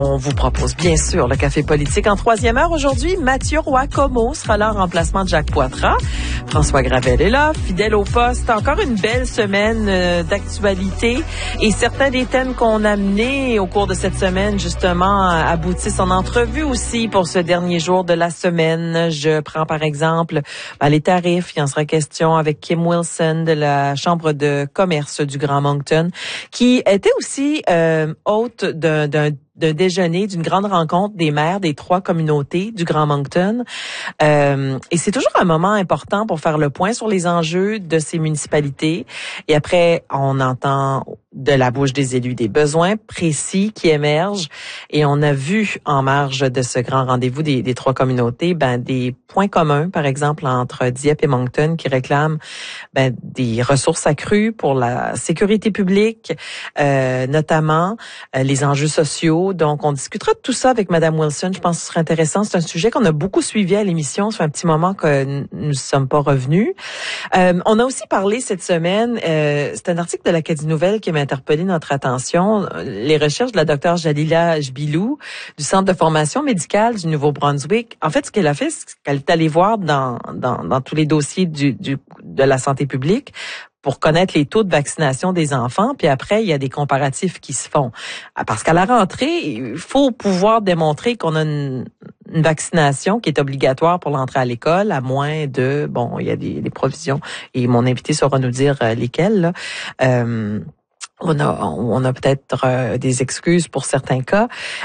On vous propose bien sûr le Café politique en troisième heure. Aujourd'hui, Mathieu Roy-Como sera là en remplacement de Jacques Poitras. François Gravel est là, fidèle au poste. Encore une belle semaine d'actualité. Et certains des thèmes qu'on a menés au cours de cette semaine, justement, aboutissent en entrevue aussi pour ce dernier jour de la semaine. Je prends par exemple les tarifs. Il en sera question avec Kim Wilson de la Chambre de commerce du Grand Moncton, qui était aussi hôte d'un déjeuner, d'une grande rencontre des maires des 3 communautés du Grand Moncton. Et c'est toujours un moment important pour faire le point sur les enjeux de ces municipalités. Et après, on entend de la bouche des élus des besoins précis qui émergent. Et on a vu en marge de ce grand rendez-vous des 3 communautés, des points communs, par exemple, entre Dieppe et Moncton qui réclament des ressources accrues pour la sécurité publique, notamment les enjeux sociaux. Donc, on discutera de tout ça avec Madame Wilson. Je pense que ce serait intéressant. C'est un sujet qu'on a beaucoup suivi à l'émission. Ça fait un petit moment que nous ne sommes pas revenus. On a aussi parlé cette semaine, c'est un article de l'Acadie Nouvelle qui m'a interpellé notre attention, les recherches de la docteure Jalila Jbilou du Centre de formation médicale du Nouveau-Brunswick. En fait, ce qu'elle a fait, c'est qu'elle est allée voir dans tous les dossiers de la santé publique pour connaître les taux de vaccination des enfants, puis après, il y a des comparatifs qui se font. Parce qu'à la rentrée, il faut pouvoir démontrer qu'on a une vaccination qui est obligatoire pour l'entrée à l'école, à moins de, il y a des provisions, et mon invité saura nous dire lesquelles, là. On a peut-être des excuses pour certains cas,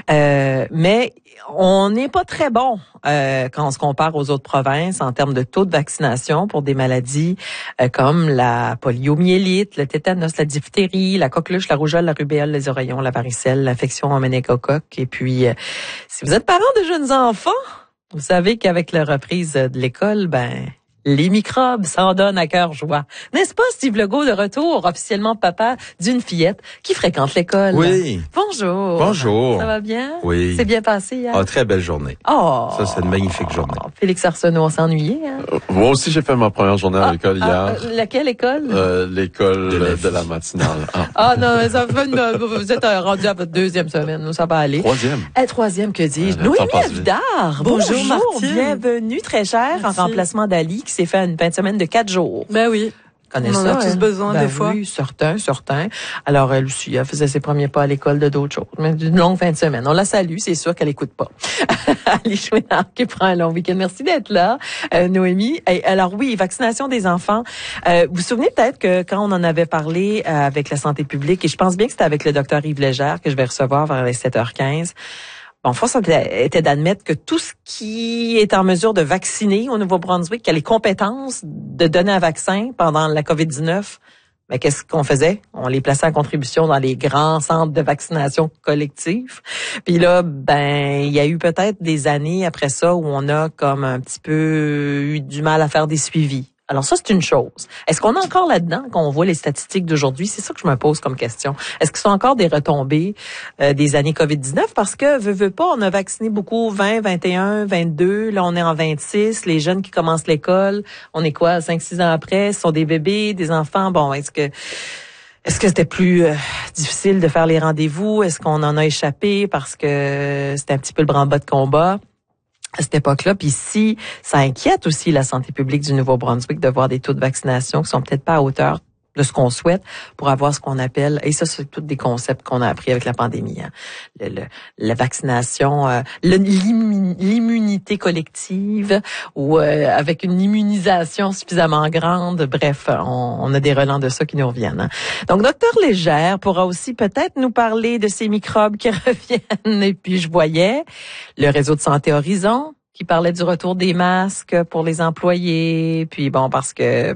mais on n'est pas très bon quand on se compare aux autres provinces en termes de taux de vaccination pour des maladies comme la poliomyélite, le tétanos, la diphtérie, la coqueluche, la rougeole, la rubéole, les oreillons, la varicelle, l'infection en méningocoque. Et puis, si vous êtes parent de jeunes enfants, vous savez qu'avec la reprise de l'école, les microbes s'en donnent à cœur joie. N'est-ce pas, Steve Legault, de retour, officiellement papa d'une fillette qui fréquente l'école? Oui. Bonjour. Bonjour. Ça va bien? Oui. C'est bien passé hier? Ah, très belle journée. Oh. Ça, c'est une magnifique journée. Félix Arsenault, on s'est ennuyé, hein? Moi aussi, j'ai fait ma première journée à l'école hier. Laquelle école? L'école de la matinale. Non, mais ça fait vous êtes rendu à votre 2e semaine. Nous, ça va aller. 3e. 3e, que dis-je? Noémie Avidard. Bonjour, Martine. Bienvenue, très chère, en remplacement d'Ali, qui s'est fait une fin de semaine de 4 jours. Ben oui. On en a tous besoin des fois. Oui, certains. Alors, elle aussi, elle faisait ses premiers pas à l'école de d'autres choses. Mais d'une longue fin de semaine. On la salue, c'est sûr qu'elle écoute pas. Ali Chouinard qui prend un long week-end. Merci d'être là, Noémie. Et alors oui, vaccination des enfants. Vous vous souvenez peut-être que quand on en avait parlé avec la santé publique, et je pense bien que c'était avec le docteur Yves Légère que je vais recevoir vers les 7h15, force était d'admettre que tout ce qui est en mesure de vacciner au Nouveau-Brunswick, qui a les compétences de donner un vaccin pendant la COVID-19, mais qu'est-ce qu'on faisait? On les plaçait en contribution dans les grands centres de vaccination collective. Puis là, il y a eu peut-être des années après ça où on a comme un petit peu eu du mal à faire des suivis. Alors ça, c'est une chose. Est-ce qu'on est encore là-dedans quand on voit les statistiques d'aujourd'hui? C'est ça que je me pose comme question. Est-ce que ce sont encore des retombées des années COVID-19? Parce que, veut pas, on a vacciné beaucoup 20, 21, 22. Là, on est en 26. Les jeunes qui commencent l'école, on est quoi, 5-6 ans après? Ce sont des bébés, des enfants. Est-ce que c'était plus difficile de faire les rendez-vous? Est-ce qu'on en a échappé parce que c'était un petit peu le branle-bas de combat à cette époque-là? Puis si ça inquiète aussi la santé publique du Nouveau-Brunswick de voir des taux de vaccination qui sont peut-être pas à hauteur de ce qu'on souhaite pour avoir ce qu'on appelle, et ça, c'est tous des concepts qu'on a appris avec la pandémie, hein. La vaccination, l'immunité collective ou avec une immunisation suffisamment grande. Bref, on a des relents de ça qui nous reviennent, hein. Donc, Docteur Légère pourra aussi peut-être nous parler de ces microbes qui reviennent. Et puis, je voyais le réseau de santé Horizon qui parlait du retour des masques pour les employés. Puis parce que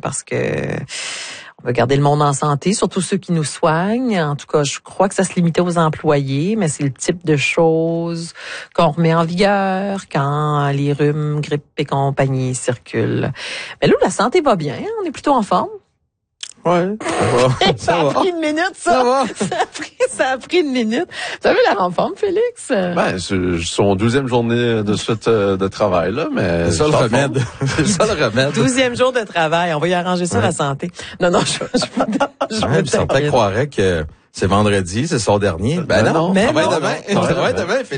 on veut garder le monde en santé, surtout ceux qui nous soignent. En tout cas, je crois que ça se limitait aux employés, mais c'est le type de choses qu'on remet en vigueur quand les rhumes, grippes et compagnie circulent. Mais là, la santé va bien, on est plutôt en forme. Ouais, ça a pris une minute, ça. Ça a pris une minute. Tu as vu la renforme, Félix? C'est son 12e journée de suite de travail, là, mais... C'est ça le remède. C'est ça le remède. 12e jour de travail. On va y arranger ça, la santé. Non, Certains croiraient que c'est vendredi, c'est son dernier. Non, ça va être demain.